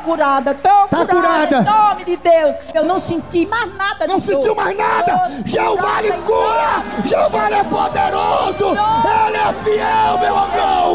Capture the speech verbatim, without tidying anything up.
curada, tô Tá curada. curada. Em nome de Deus. Eu não senti mais nada. Não de dor. sentiu mais nada. Tô Jeová lhe curada em cura. nome de Jeová é poderoso. Deus. Ele é fiel, meu amor.